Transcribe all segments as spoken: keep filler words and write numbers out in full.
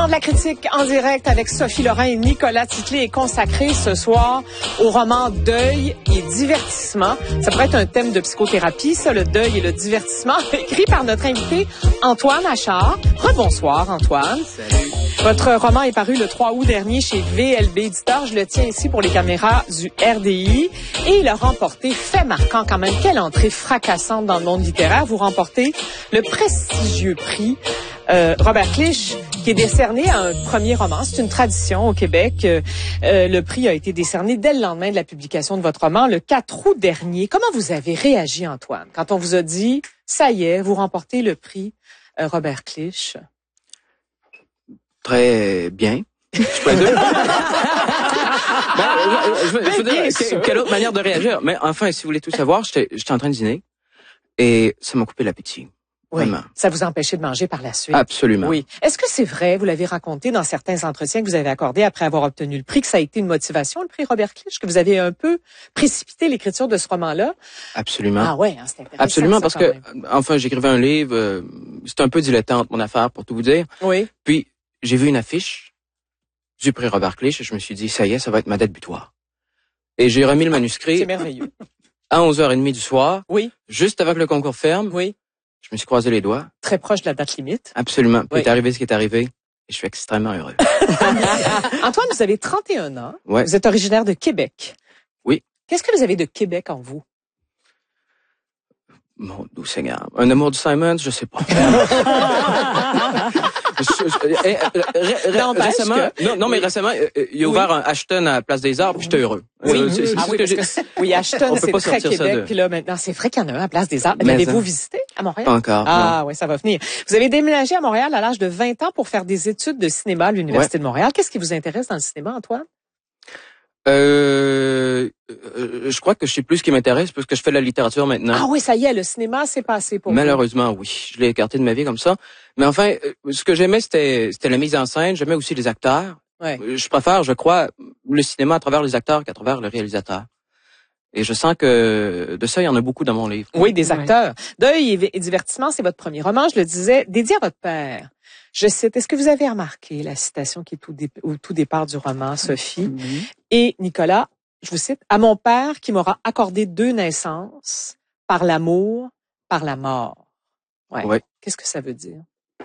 de la critique en direct avec Sophie Lorrain et Nicolas Titley est consacré ce soir au roman Deuil et divertissement. Ça pourrait être un thème de psychothérapie, ça, le deuil et le divertissement, écrit par notre invité Antoine Achard. Rebonsoir, Antoine. Salut. Votre roman est paru le trois août dernier chez V L B Éditeur. Je le tiens ici pour les caméras du R D I. Et il a remporté, fait marquant quand même, quelle entrée fracassante dans le monde littéraire. Vous remportez le prestigieux prix euh, Robert Clich, qui est décerné à un premier roman. C'est une tradition au Québec. Euh, euh, le prix a été décerné dès le lendemain de la publication de votre roman, le quatre août dernier. Comment vous avez réagi, Antoine, quand on vous a dit, ça y est, vous remportez le prix euh, Robert Clich? Très bien. Je pourrais dire. ben, je, je, je, je veux dire, que, quelle autre manière de réagir? Mais enfin, si vous voulez tout savoir, j'étais, j'étais en train de dîner et ça m'a coupé l'appétit. Oui, Vraiment. Ça vous a empêché de manger par la suite. Absolument. Oui. Est-ce que c'est vrai, vous l'avez raconté dans certains entretiens que vous avez accordés après avoir obtenu le prix, que ça a été une motivation, le prix Robert Clich, que vous avez un peu précipité l'écriture de ce roman-là? Absolument. Ah ouais, hein, c'est intéressant. Absolument, ça, parce quand que, même. enfin, j'écrivais un livre, euh, c'était un peu dilettante, mon affaire, pour tout vous dire. Oui. Puis, j'ai vu une affiche du prix Robert Clich et je me suis dit, ça y est, ça va être ma date butoir. Et j'ai remis le manuscrit. C'est merveilleux. À onze heures trente du soir. Oui. Juste avant que le concours ferme. Oui. Je me suis croisé les doigts. Très proche de la date limite. Absolument. Puis Oui. est arrivé ce qui est arrivé. Et je suis extrêmement heureux. Antoine, vous avez trente et un ans. Ouais. Vous êtes originaire de Québec. Oui. Qu'est-ce que vous avez de Québec en vous? Mon doux Seigneur. Un amour du Simons, je sais pas. Je- je- eh, ré- ré- N'empêche récemment, que- non, non, mais Oui. récemment, euh, euh, il a ouvert un Ashton à la Place des Arts, puis j'étais heureux. Oui. Euh, c'est- c'est Ah ce oui, que parce j'ai- que c'est- oui, Ashton, On peut c'est pas très sortir ça Québec. de- Puis là, maintenant, c'est vrai qu'il y en a un à Place des Arts. Mais L'avez-vous ça. visité à Montréal? Pas encore. Ah oui, ça va venir. Vous avez déménagé à Montréal à l'âge de vingt ans pour faire des études de cinéma à l'Université de Montréal. Qu'est-ce qui vous intéresse dans le cinéma, Antoine? Euh, euh, je crois que je sais plus ce qui m'intéresse parce que je fais de la littérature maintenant. Ah oui, ça y est, le cinéma, c'est passé pour vous. Malheureusement, oui. Je l'ai écarté de ma vie comme ça. Mais enfin, euh, ce que j'aimais, c'était, c'était la mise en scène. J'aimais aussi les acteurs. Ouais. Euh, Je préfère, je crois, le cinéma à travers les acteurs qu'à travers le réalisateur. Et je sens que de ça, il y en a beaucoup dans mon livre. Oui, des acteurs. Deuil et, et divertissement, c'est votre premier roman, je le disais, dédié à votre père. Je cite, est-ce que vous avez remarqué la citation qui est au, dé- au tout départ du roman, Sophie? Oui. Et Nicolas, je vous cite, à mon père qui m'aura accordé deux naissances, par l'amour, par la mort. Ouais. Ouais. Qu'est-ce que ça veut dire?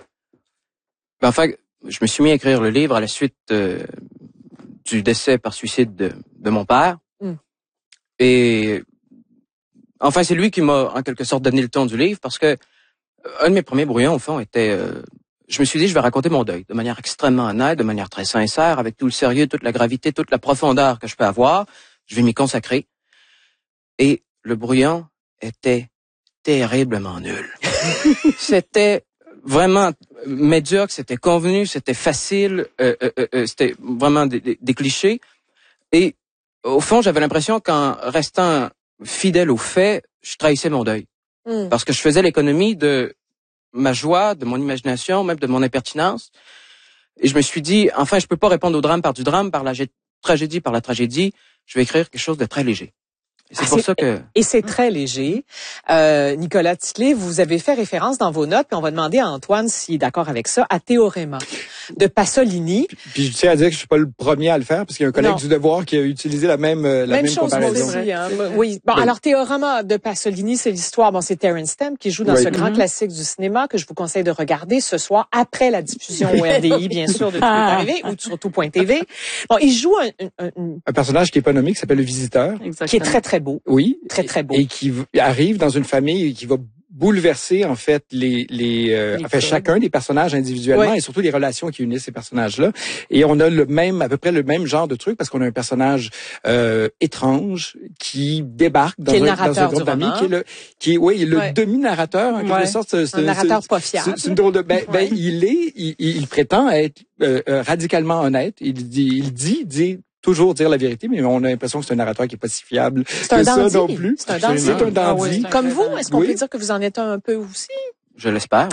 Ben, enfin, je me suis mis à écrire le livre à la suite euh, du décès par suicide de, de mon père. Mm. Et enfin, c'est lui qui m'a en quelque sorte donné le ton du livre parce que euh, un de mes premiers brouillons, au fond, était... Euh, je me suis dit, je vais raconter mon deuil de manière extrêmement honnête, de manière très sincère, avec tout le sérieux, toute la gravité, toute la profondeur que je peux avoir. Je vais m'y consacrer. Et le brouillon était terriblement nul. C'était vraiment médiocre, c'était convenu, c'était facile, euh, euh, euh, c'était vraiment des, des, des clichés. Et au fond, j'avais l'impression qu'en restant fidèle aux faits, je trahissais mon deuil. Mm. Parce que je faisais l'économie de ma joie, de mon imagination, même de mon impertinence. Et je me suis dit, enfin, je peux pas répondre au drame par du drame, par la gé- tragédie par la tragédie. Je vais écrire quelque chose de très léger. Et c'est Ah, pour c'est- ça que... Et c'est très léger. Euh, Nicolas Titley, vous avez fait référence dans vos notes, puis on va demander à Antoine s'il est d'accord avec ça, à Théoréma de Pasolini. Puis je tiens à dire que je suis pas le premier à le faire parce qu'il y a un collègue Non. du Devoir qui a utilisé la même euh, la Même, même, chose, moi comparaison. aussi. Hein. Oui. Bon, Oui. alors Théoréma de Pasolini, c'est l'histoire. Bon, c'est Terence Stamp qui joue dans Oui. ce grand Mhm. classique du cinéma que je vous conseille de regarder ce soir après la diffusion au R D I, bien sûr, de Tout est arrivé ou sur tout point T V. Bon, il joue un, un- un- Un personnage qui est pas nommé, qui s'appelle le Visiteur. Exactement. qui est très très beau, Oui. très très beau. Et qui v- arrive dans une famille et qui va bouleverser en fait les les, euh, Les enfin codes. chacun des personnages individuellement Ouais. et surtout les relations qui unissent ces personnages-là. Et on a le même à peu près le même genre de truc parce qu'on a un personnage euh, étrange qui débarque dans Qui est le un, dans un narrateur groupe du d'amis roman. qui est le qui est oui le Ouais. demi-narrateur en quelque Ouais. sorte. C'est- Un c'est- narrateur c'est- pas fiable. C'est c'est une drôle de ben, ben, Ouais. il est il, il- il prétend être euh, euh, radicalement honnête. Il dit il dit dit toujours dire la vérité, mais on a l'impression que c'est un narrateur qui est pas si fiable C'est un que ça dandy. non plus. C'est un dandy. C'est un Ah dandy. oui. Comme vous, est-ce qu'on Oui. peut dire que vous en êtes un peu aussi? Je l'espère.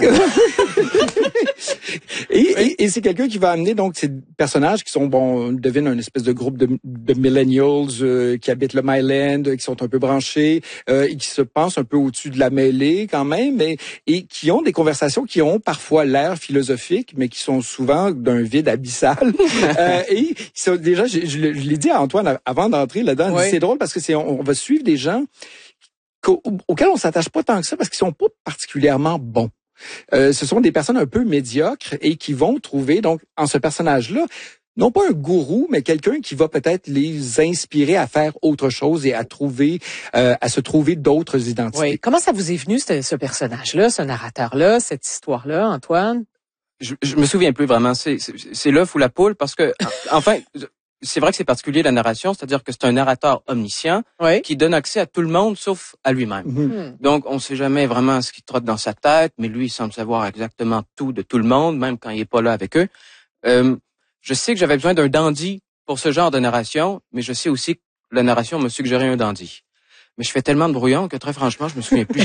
et, et, et c'est quelqu'un qui va amener donc ces personnages qui sont, bon, on devine un espèce de groupe de, de millennials euh, qui habitent le Myland, qui sont un peu branchés, euh, et qui se pensent un peu au-dessus de la mêlée quand même, mais, et qui ont des conversations qui ont parfois l'air philosophiques, mais qui sont souvent d'un vide abyssal. euh, et ça, déjà, je, je, je l'ai dit à Antoine avant d'entrer là-dedans, oui. C'est drôle parce que c'est on, on va suivre des gens auxquels on s'attache pas tant que ça parce qu'ils sont pas particulièrement bons. Euh, ce sont des personnes un peu médiocres et qui vont trouver donc en ce personnage-là non pas un gourou, mais quelqu'un qui va peut-être les inspirer à faire autre chose et à trouver, euh, à se trouver d'autres identités. Oui. Comment ça vous est venu ce, ce personnage-là, ce narrateur-là, cette histoire-là, Antoine? Je, je me souviens plus vraiment. C'est, c'est, c'est l'œuf ou la poule parce que enfin. C'est vrai que c'est particulier la narration, c'est-à-dire que c'est un narrateur omniscient oui. qui donne accès à tout le monde sauf à lui-même. Mm-hmm. Donc, on ne sait jamais vraiment ce qui trotte dans sa tête, mais lui, il semble savoir exactement tout de tout le monde, même quand il est pas là avec eux. Euh, je sais que j'avais besoin d'un dandy pour ce genre de narration, mais je sais aussi que la narration m'a suggéré un dandy. Mais je fais tellement de brouillon que très franchement, je me souviens plus.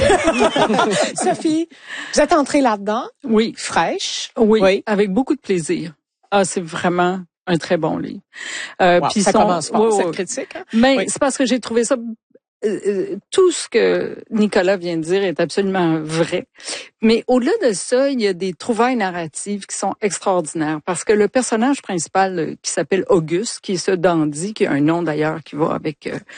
Sophie, vous êtes entrée là-dedans? Oui. Fraîche? Oui, oui. Avec beaucoup de plaisir. Ah, c'est vraiment un très bon livre. Euh, wow, puis ça son, commence fort, ouais, cette ouais. critique. Hein? Mais oui. c'est parce que j'ai trouvé ça... Euh, tout ce que Nicolas vient de dire est absolument vrai. Mais au-delà de ça, il y a des trouvailles narratives qui sont extraordinaires. Parce que le personnage principal euh, qui s'appelle Auguste, qui est ce dandy, qui a un nom d'ailleurs qui va avec... Euh,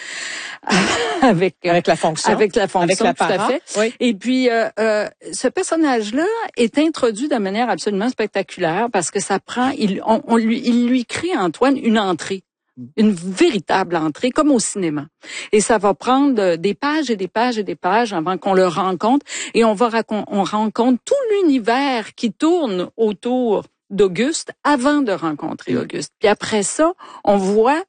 avec, euh, avec la fonction. Avec la fonction, avec tout à fait. Oui. Et puis, euh, euh, ce personnage-là est introduit de manière absolument spectaculaire parce que ça prend... Il, on, on lui, il lui crée, Antoine, une entrée. Une véritable entrée, comme au cinéma. Et ça va prendre des pages et des pages et des pages avant qu'on le rencontre. Et on va racon- on rencontre tout l'univers qui tourne autour d'Auguste avant de rencontrer Auguste. Puis après ça, on voit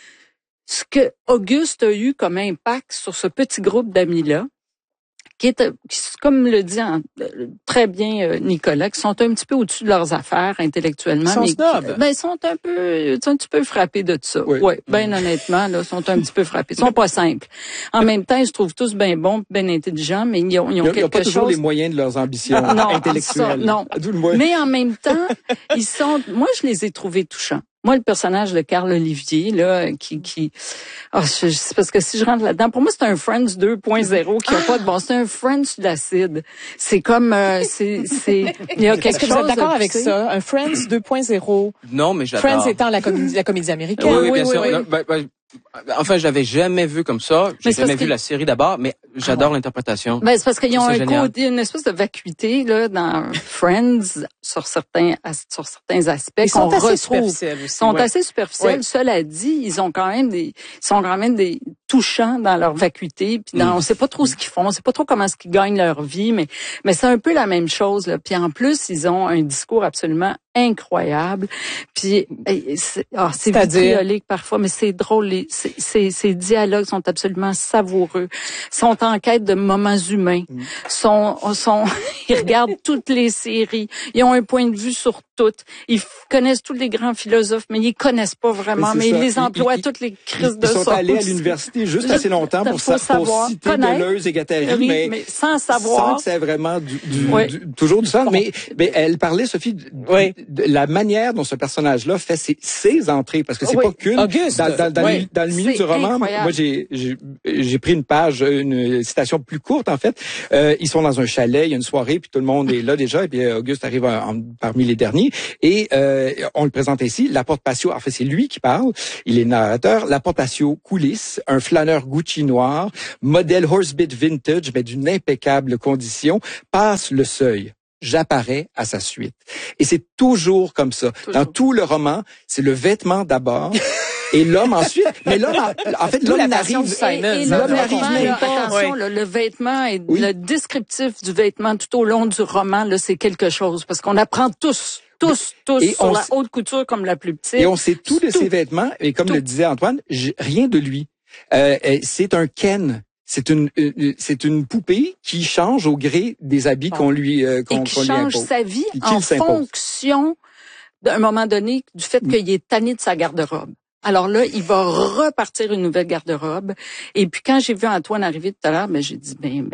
ce que Auguste a eu comme impact sur ce petit groupe d'amis-là, qui est, qui, comme le dit en, très bien euh, Nicolas, qui sont un petit peu au-dessus de leurs affaires intellectuellement. Ils sont mais snobs. Qui, ben, ils sont un peu, un petit peu frappés de ça. Oui. Ouais, ben honnêtement, là, ils sont un petit peu frappés. Ils sont pas simples. En même temps, ils se trouvent tous bien bons, bien intelligents, mais ils ont, ils ont quelque chose. Ils n'ont pas toujours les moyens de leurs ambitions non, intellectuelles. Ça, non. Mais en même temps, ils sont, moi, je les ai trouvés touchants. Moi, le personnage de Carl Olivier, là, qui, qui, oh, je, c'est parce que si je rentre là-dedans, pour moi, c'est un Friends deux point zéro qui a ah. pas de bon. C'est un Friends de l'acide. C'est comme, euh, c'est, c'est, il y a quelque Est-ce que chose. vous êtes d'accord avec poussé. ça? Un Friends deux point zéro. Non, mais j'adore. Friends étant la comédie, la comédie américaine. Oui, oui, oui, bien oui, sûr. oui. Non, ben, ben, enfin, je l'avais jamais vu comme ça. J'ai mais jamais vu que... la série d'abord, mais j'adore ah ouais. l'interprétation. Ben, c'est parce qu'ils ont un génial. côté, une espèce de vacuité, là, dans Friends, sur certains, sur certains aspects. Ils sont qu'on assez retrouve. superficiels aussi. Ils sont ouais. assez superficiels. Ouais. Cela dit, ils ont quand même des, ils sont quand même des touchants dans leur vacuité. Puis dans, mm. on sait pas trop ce qu'ils font, on sait pas trop comment est-ce qu'ils gagnent leur vie, mais, mais c'est un peu la même chose, là. Puis en plus, ils ont un discours absolument incroyable. Puis c'est, oh, c'est vitriolique parfois, mais c'est drôle. Les, c'est, c'est, ces dialogues sont absolument savoureux. Sont en quête de moments humains. Mm. Sont, sont, ils regardent toutes les séries. Ils ont un point de vue sur toutes. Ils f- connaissent tous les grands philosophes, mais ils les connaissent pas vraiment. Mais, mais ils les emploient ils, toutes les crises de Ils sont sauce. allés à l'université juste assez longtemps pour, sa, pour citer Deleuze et Guattari, oui, mais, mais sans savoir. Sans que c'est vraiment du, du, oui. du, toujours du sens. Bon. Mais, mais elle parlait, Sophie, de, oui. de la manière dont ce personnage-là fait ses, ses entrées, parce que c'est oui. pas qu'une. Auguste. Dans, dans, dans, oui. le, dans le milieu c'est du roman, incroyable. moi j'ai, j'ai j'ai pris une page, une citation plus courte en fait. Euh, ils sont dans un chalet, il y a une soirée, puis tout le monde est là déjà, et puis Auguste arrive en, en, parmi les derniers, et euh, on le présente ici. Laporte Patio, en fait c'est lui qui parle, il est narrateur. Laporte Patio coulisse, un flâneur Gucci noir, modèle horsebit vintage, mais d'une impeccable condition, passe le seuil. J'apparais à sa suite. Et c'est toujours comme ça. Toujours. Dans tout le roman, c'est le vêtement d'abord. Et l'homme ensuite, mais l'homme, en fait, l'homme n'arrive, et, et l'homme n'arrive même pas. Attention, oui. le, le vêtement et oui. le descriptif du vêtement tout au long du roman, là, c'est quelque chose. Parce qu'on apprend tous, tous, tous, et sur la s... haute couture comme la plus petite. Et on sait tout de tout. ses vêtements, et comme tout. le disait Antoine, rien de lui. Euh, c'est un Ken. C'est une, une c'est une poupée qui change au gré des habits bon. qu'on lui euh, qu'on, et qui qu'on change lui impose. sa vie en fonction d'un moment donné du fait qu'il est tanné de sa garde-robe. Alors là, il va repartir une nouvelle garde-robe. Et puis quand j'ai vu Antoine arriver tout à l'heure, ben j'ai dit ben ben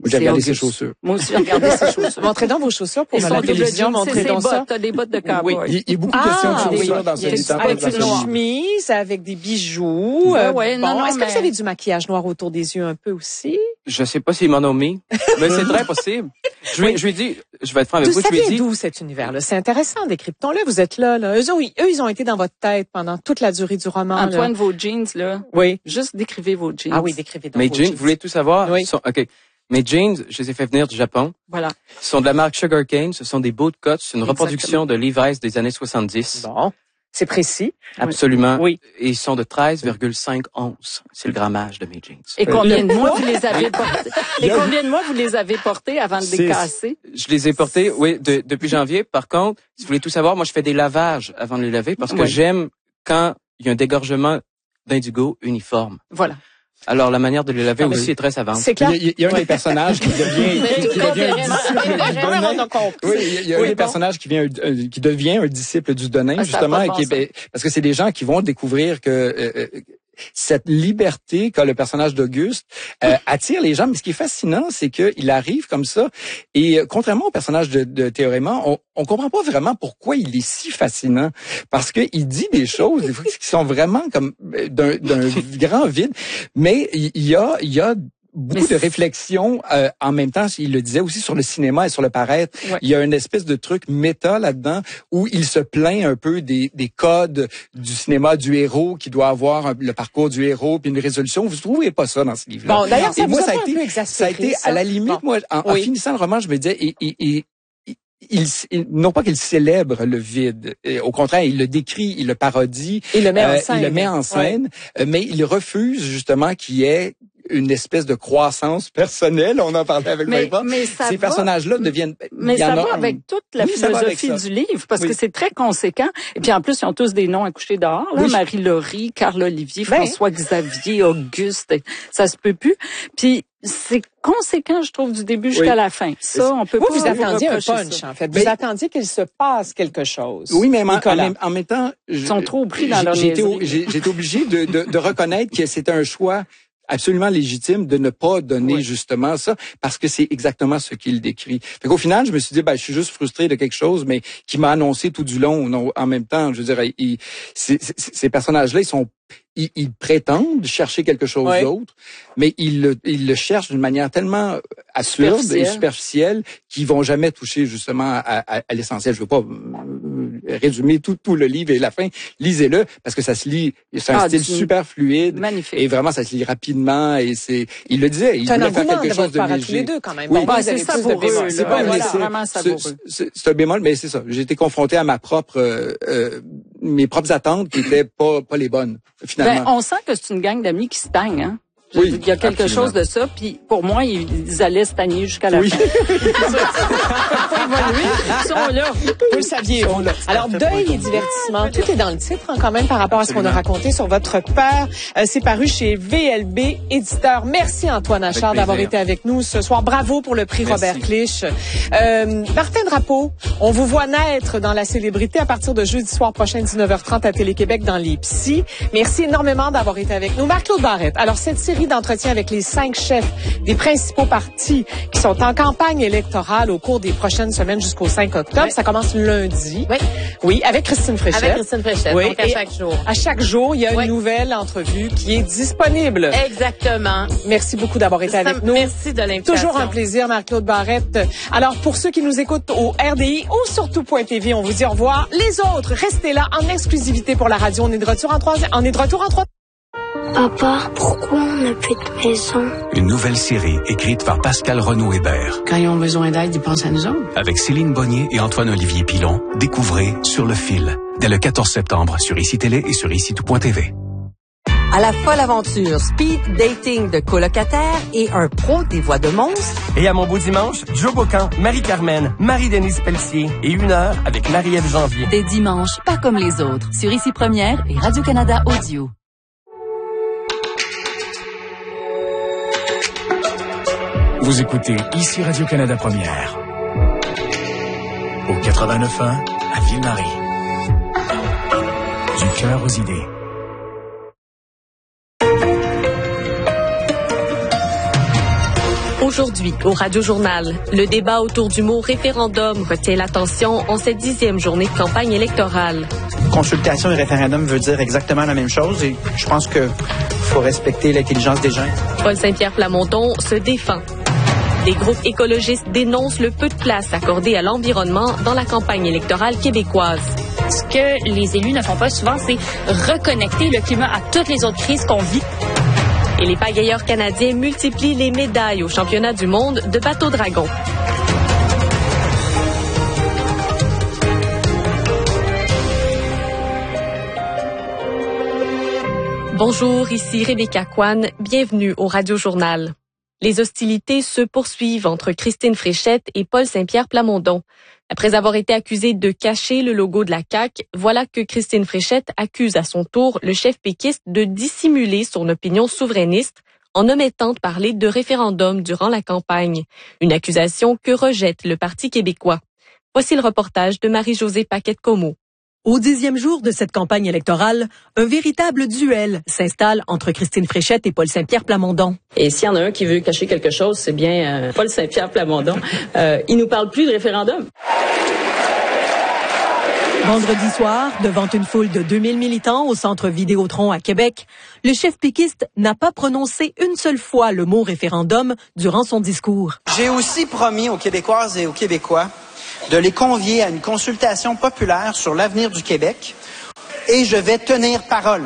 J'ai regardé Auguste. ses chaussures. Moi aussi, j'ai regardé ses chaussures. Montrez donc vos chaussures pour Ils la sont double télévision. jeans, Montrez c'est donc ses ça. bottes, t'as des bottes de cowboy. Oui, il y a beaucoup de Ah, questions de chaussures oui. dans ce Yes. détail. Avec une Absolument. chemise, avec des bijoux. Ouais, euh, ouais, bon. non, non, Est-ce que mais- vous avez du maquillage noir autour des yeux un peu aussi? Je sais pas s'ils m'en ont mis, mais c'est très possible. Je lui, je lui ai dit, je vais être franc avec Vous vous, je lui ai saviez dit, d'où cet univers-là? C'est intéressant, décryptons-le. Vous êtes là, là. Eux, oui, eux, ils ont été dans votre tête pendant toute la durée du roman. Antoine, là. vos jeans, là. Oui. Juste décrivez vos jeans. Ah oui, décrivez donc mes vos jeans, vous voulez tout savoir? Oui. Sont- OK. Mes jeans, je les ai fait venir du Japon. Voilà. Ils sont de la marque Sugarcane. Ce sont des bootcuts. C'est une Exactement. reproduction de Levi's des années soixante-dix. Bon. C'est précis. Absolument. Oui. Et ils sont de treize virgule cinq onces. C'est le grammage de mes jeans. Et combien de mois vous les avez portés? Et combien de mois vous les avez portés avant de les C'est- casser? Je les ai portés, oui, de- depuis janvier. Par contre, si vous voulez tout savoir, moi, je fais des lavages avant de les laver parce que Oui. j'aime quand il y a un dégorgement d'indigo uniforme. Voilà. Alors, la manière de les laver Ah, mais aussi est très savante. C'est clair. Il y a, il y a un des personnages qui devient, qui, qui devient un disciple du on Donin. a compris. Oui, il y a, il y a Oui, un des bon. personnages qui vient, un- qui devient un disciple du Donin, Ah, ça a justement, pas de et bon qui, sens. ben, parce que c'est des gens qui vont découvrir que euh, euh, cette liberté qu'a le personnage d'Auguste euh, attire les gens. Mais ce qui est fascinant, c'est qu'il arrive comme ça, et euh, contrairement au personnage de, de Théoréma, on, on comprend pas vraiment pourquoi il est si fascinant, parce que il dit des choses des fois qui sont vraiment comme euh, d'un, d'un grand vide, mais il il y a, il y a beaucoup Mais de c'est- réflexions euh, en même temps. Il le disait aussi sur le cinéma et sur le paraître. Ouais. Il y a une espèce de truc méta là-dedans où il se plaint un peu des, des codes du cinéma du héros qui doit avoir un- le parcours du héros puis une résolution. Vous ne trouvez pas ça dans ce livre-là. Bon, d'ailleurs, ça Et vous moi, a ça a pas un été, peu ça a exaspéré, été ça? à la limite, Bon. moi, en, en Oui. finissant le roman, je me disais, et, et, et, il, il- non pas qu'il célèbre le vide, et au contraire, il le décrit, il le parodie, Il le met en euh, scène. il le met en Ouais. scène, euh, mais il refuse justement qu'il y ait une espèce de croissance personnelle. On en parlait avec Mais, Vincent. mais ça Ces va, personnages-là deviennent. mais il y en ça a va un. avec toute la Oui, ça va avec philosophie ça. du livre, parce Oui. que c'est très conséquent. Et puis en plus, ils ont tous des noms à coucher dehors. Là. Oui. Marie-Laurie, Carl-Olivier, Ben. François-Xavier, Auguste, ça se peut plus. Puis c'est conséquent, je trouve, du début jusqu'à Oui. la fin. Ça, on peut Vous, pas vous attendiez un reprocher punch, ça. en fait. Vous Mais- attendiez qu'il se passe quelque chose. Oui, mais en, en Nicolas. même, en même temps, Ils sont trop pris dans j'ai- leur j'ai été, niaiserie. j'ai j'ai été obligé de, de, de reconnaître que c'était un choix absolument légitime de ne pas donner Oui. justement ça, parce que c'est exactement ce qu'il décrit. Fait qu'au final, je me suis dit, ben, je suis juste frustré de quelque chose, mais qui m'a annoncé tout du long. Non, en même temps, je veux dire, il- c'est- c'est- ces personnages-là, ils sont Ils, ils prétendent chercher quelque chose Ouais. d'autre, mais ils le, ils le cherchent d'une manière tellement absurde et Superficielle. superficielle qu'ils vont jamais toucher justement à, à, à l'essentiel. Je veux pas euh, résumer tout, tout le livre et la fin. Lisez-le parce que ça se lit. C'est un Ah, style du- super fluide Magnifique. et vraiment ça se lit rapidement et c'est. Il le disait. Il C'est un voulait faire engouement de quelque chose votre de part à tous les léger. deux, quand même. Oui. Bon, Bah, vous c'est avez plus de savoureux, bémol. là. C'est pas un Voilà, essai. vraiment C'est- savoureux. C'est c'est un bémol, mais c'est ça. J'ai été confronté à ma propre, euh, euh, mes propres attentes qui étaient pas pas les bonnes finalement. Ben, on sent que c'est une gang d'amis qui se tagnent, hein? Oui, Il y a quelque absolument. chose de ça, puis pour moi, ils, ils allaient se tagner jusqu'à la Oui. fin. Pas évoluer. Ils sont là. Vous le saviez. vous. Alors, deuil et divertissement, tout est dans le titre hein, quand même par rapport à ce qu'on a raconté sur votre père. Euh, c'est paru chez V L B Éditeur. Merci Antoine Achard Avec d'avoir plaisir. été avec nous ce soir. Bravo pour le prix Merci. Robert Clich. Euh, Martin Drapeau, on vous voit naître dans la célébrité à partir de jeudi soir prochain, dix-neuf heures trente à Télé-Québec dans les Psy. Merci énormément d'avoir été avec nous. Marc-Claude Barrette. Alors, cette série d'entretiens avec les cinq chefs des principaux partis qui sont en campagne électorale au cours des prochaines semaines jusqu'au cinq octobre, Oui. ça commence lundi. Oui. Oui, avec Christine Fréchette. Avec Christine Fréchette, Oui, donc à et chaque jour. À chaque jour, il y a une Oui. nouvelle entrevue qui est disponible. Exactement. Merci beaucoup d'avoir été Ça- avec nous. Merci de l'invitation. Toujours un plaisir, Marc-Claude Barrette. Alors, pour ceux qui nous écoutent au R D I ou sur tout point T V, on vous dit au revoir. Les autres, restez là en exclusivité pour la radio. On est de retour en trois. On est de retour en trois. Papa, pourquoi on n'a plus de maison? Une nouvelle série écrite par Pascal Renaud-Hébert. Quand ils ont besoin d'aide, ils pensent à nous autres. Avec Céline Bonnier et Antoine-Olivier Pilon, découvrez Sur le fil, dès le quatorze septembre sur I C I Télé et sur I C I tout point T V. À la folle aventure speed dating de colocataires et un pro des voix de monstres, Et à mon beau dimanche, Joe Bocan, Marie-Carmen, Marie-Denise Pelletier et une heure avec Marie-Ève Janvier. Des dimanches, pas comme les autres, sur Ici Première et Radio-Canada Audio. Vous écoutez ici Radio-Canada Première. Au quatre-vingt-neuf point un à Ville-Marie. Du cœur aux idées. Aujourd'hui, au Radio-Journal, le débat autour du mot référendum retient l'attention en cette dixième journée de campagne électorale. Consultation et référendum veut dire exactement la même chose et je pense qu'il faut respecter l'intelligence des gens. Paul Saint-Pierre Plamondon se défend. Des groupes écologistes dénoncent le peu de place accordée à l'environnement dans la campagne électorale québécoise. Ce que les élus ne font pas souvent, c'est reconnecter le climat à toutes les autres crises qu'on vit. Et les pagailleurs canadiens multiplient les médailles au championnat du monde de bateau dragon. Bonjour, ici Rebecca Kwan. Bienvenue au Radio-Journal. Les hostilités se poursuivent entre Christine Fréchette et Paul Saint-Pierre Plamondon. Après avoir été accusé de cacher le logo de la C A Q, voilà que Christine Fréchette accuse à son tour le chef péquiste de dissimuler son opinion souverainiste en omettant de parler de référendum durant la campagne. Une accusation que rejette le Parti québécois. Voici le reportage de Marie-Josée Paquette-Comeau. Au dixième jour de cette campagne électorale, un véritable duel s'installe entre Christine Fréchette et Paul Saint-Pierre Plamondon. Et s'il y en a un qui veut cacher quelque chose, c'est bien euh, Paul Saint-Pierre Plamondon. Euh, il nous parle plus de référendum. Vendredi soir, devant une foule de deux mille militants au Centre Vidéotron à Québec, le chef péquiste n'a pas prononcé une seule fois le mot référendum durant son discours. J'ai aussi promis aux Québécoises et aux Québécois de les convier à une consultation populaire sur l'avenir du Québec et je vais tenir parole.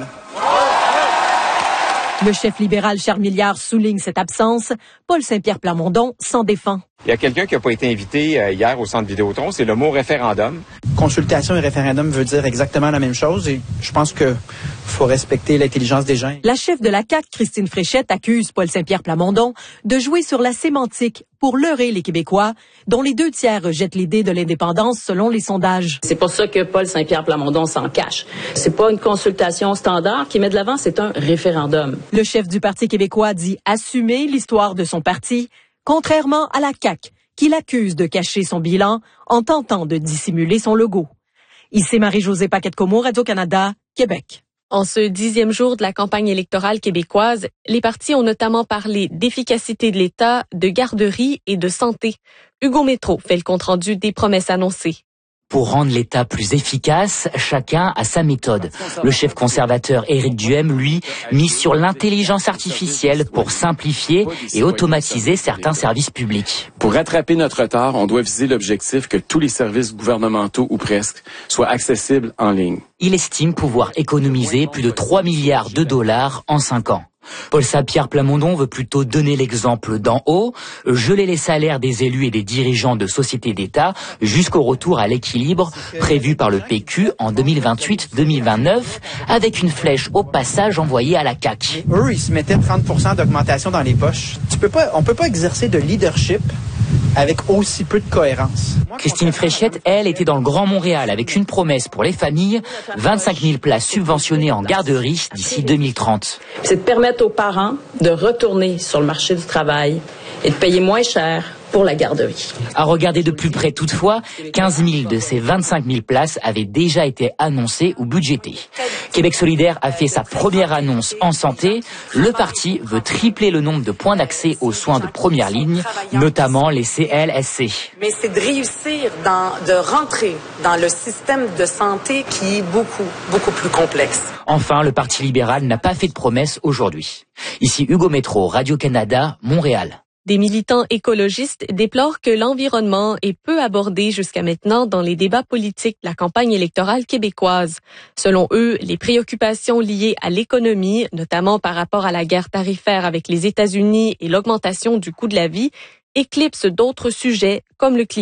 Le chef libéral Charles Milliard souligne cette absence. Paul Saint-Pierre Plamondon s'en défend. Il y a quelqu'un qui n'a pas été invité euh, hier au Centre Vidéotron, c'est le mot référendum. Consultation et référendum veut dire exactement la même chose et je pense que faut respecter l'intelligence des gens. La chef de la C A Q, Christine Fréchette, accuse Paul Saint-Pierre Plamondon de jouer sur la sémantique pour leurrer les Québécois, dont les deux tiers rejettent l'idée de l'indépendance selon les sondages. C'est pour ça que Paul Saint-Pierre Plamondon s'en cache. C'est pas une consultation standard qui met de l'avant, c'est un référendum. Le chef du Parti québécois dit assumer l'histoire de son parti, contrairement à la C A Q, qui l'accuse de cacher son bilan en tentant de dissimuler son logo. Ici Marie-Josée Paquette-Comeau, Radio-Canada, Québec. En ce dixième jour de la campagne électorale québécoise, les partis ont notamment parlé d'efficacité de l'État, de garderie et de santé. Hugo Métro fait le compte-rendu des promesses annoncées. Pour rendre l'État plus efficace, chacun a sa méthode. Le chef conservateur Éric Duhaime, lui, mise sur l'intelligence artificielle pour simplifier et automatiser certains services publics. Pour rattraper notre retard, on doit viser l'objectif que tous les services gouvernementaux, ou presque, soient accessibles en ligne. Il estime pouvoir économiser plus de trois milliards de dollars en cinq ans. Paul Saint-Pierre Plamondon veut plutôt donner l'exemple d'en haut, geler les salaires des élus et des dirigeants de sociétés d'État jusqu'au retour à l'équilibre prévu par le P Q en deux mille vingt-huit deux mille vingt-neuf, avec une flèche au passage envoyée à la C A Q. Eux, ils se mettaient trente pour cent d'augmentation dans les poches. Tu peux pas, on peut pas exercer de leadership avec aussi peu de cohérence. Christine Fréchette, elle, était dans le Grand Montréal avec une promesse pour les familles, vingt-cinq mille places subventionnées en garderie d'ici deux mille trente. C'est de permettre aux parents de retourner sur le marché du travail et de payer moins cher pour la garderie. À regarder de plus près toutefois, quinze mille de ces vingt-cinq mille places avaient déjà été annoncées ou budgétées. Québec solidaire a fait sa première annonce en santé. Le parti veut tripler le nombre de points d'accès aux soins de première ligne, notamment les C L S C. Mais c'est de réussir, dans, de rentrer dans le système de santé qui est beaucoup, beaucoup plus complexe. Enfin, le Parti libéral n'a pas fait de promesses aujourd'hui. Ici Hugo Métro, Radio-Canada, Montréal. Des militants écologistes déplorent que l'environnement est peu abordé jusqu'à maintenant dans les débats politiques de la campagne électorale québécoise. Selon eux, les préoccupations liées à l'économie, notamment par rapport à la guerre tarifaire avec les États-Unis et l'augmentation du coût de la vie, éclipsent d'autres sujets comme le climat.